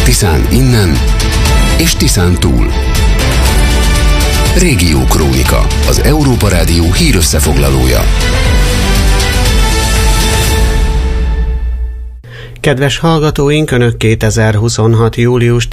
Tiszán innen és Tiszán túl. Régiókrónika, az Európa Rádió hírösszefoglalója. Kedves hallgatóink, Önök 2026. július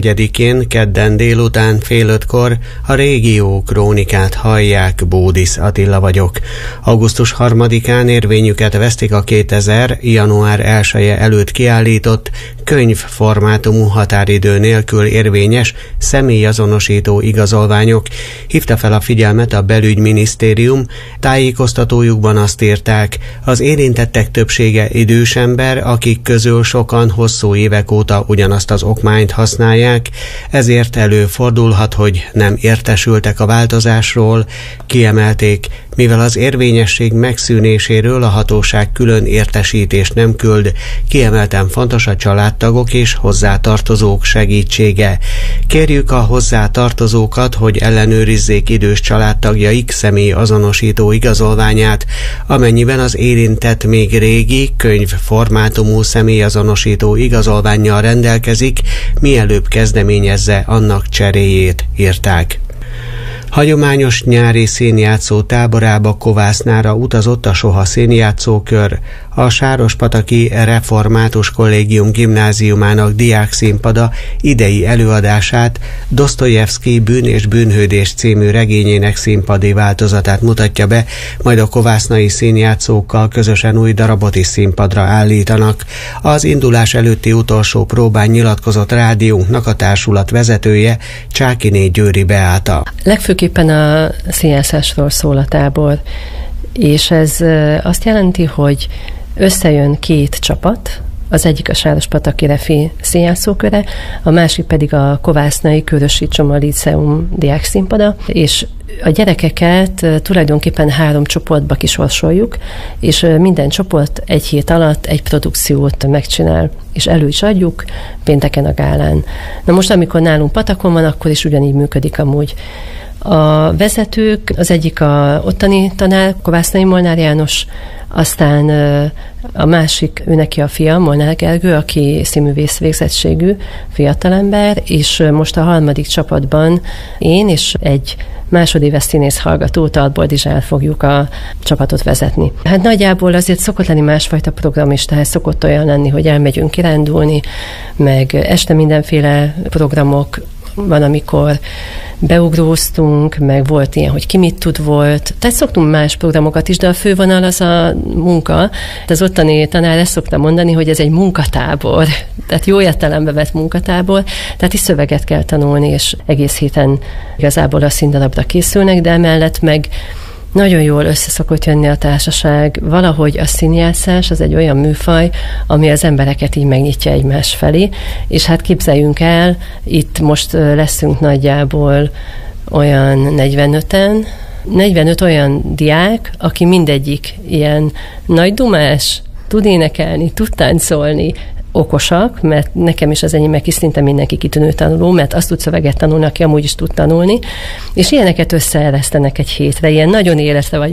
14-én kedden délután fél 5-kor a Régió Krónikát hallják, Bódisz Attila vagyok. Augusztus 3-án érvényüket vesztik a 2000. január 1-je előtt kiállított könyvformátumú határidő nélkül érvényes személyazonosító igazolványok. Hívta fel a figyelmet a Belügyminisztérium, tájékoztatójukban azt írták, az érintettek többsége idős ember, akik közül sokan hosszú évek óta ugyanazt az okmányt használják, ezért előfordulhat, hogy nem értesültek a változásról. Kiemelték, mivel az érvényesség megszűnéséről a hatóság külön értesítést nem küld, kiemelten fontos a családtagok és hozzátartozók segítsége. Kérjük a hozzátartozókat, hogy ellenőrizzék idős családtagjaik személyazonosító igazolványát, amennyiben az érintett még régi könyvformátumú személyazonosító igazolvánnyal rendelkezik, mielőbb kezdeményezze annak cseréjét, írták. Hagyományos nyári színjátszó táborába Kovásznára utazott a Soha színjátszókör. A Sárospataki Református Kollégium Gimnáziumának diákszínpada idei előadását, Dosztojevszky Bűn és bűnhődés című regényének színpadi változatát mutatja be, majd a kovásznai színjátszókkal közösen új darabot is színpadra állítanak. Az indulás előtti utolsó próbán nyilatkozott rádiónknak a társulat vezetője, Csákiné Győri Beáta. Legfőképpen a színjátszásról szól a tábor, és ez azt jelenti, hogy összejön két csapat, az egyik a Sárospataki Refi színjátszóköre, a másik pedig a Kovásznai Körösi Csoma Líceum diákszínpada, és a gyerekeket tulajdonképpen 3 csoportba kisorsoljuk, és minden csoport egy hét alatt egy produkciót megcsinál, és elő is adjuk pénteken a gálán. Na most, amikor nálunk Patakon van, akkor is ugyanígy működik amúgy. A vezetők, az egyik a ottani tanár, Kovásznai Molnár János, aztán a másik, ő neki a fia, Molnár Gergő, aki színművész végzettségű fiatalember, és most a harmadik csapatban én és egy másodéves színész hallgató, Talboldizsál fogjuk a csapatot vezetni. Hát nagyjából azért szokott lenni másfajta program is, tehát szokott olyan lenni, hogy elmegyünk kirándulni, meg este mindenféle programok, van, amikor beugróztunk, meg volt ilyen, hogy ki mit tud volt. Tehát szoktunk más programokat is, de a fővonal az a munka. Az ottani tanár ezt szokta mondani, hogy ez egy munkatábor. Tehát jó értelembe vett munkatábor. Tehát is szöveget kell tanulni, és egész héten igazából a színdarabra készülnek, de emellett meg nagyon jól össze szokott jönni a társaság. Valahogy a színjátszás az egy olyan műfaj, ami az embereket így megnyitja egymás felé, és hát képzeljünk el, itt most leszünk nagyjából olyan 45 olyan diák, aki mindegyik ilyen nagy dumás, tud énekelni, tud táncolni, okosak, mert nekem is az enyémek is szinte mindenki kitűnő tanuló, mert azt tud szöveget tanulni, aki amúgy is tud tanulni, és ilyeneket összeeresztenek egy hétre, ilyen nagyon életre vagy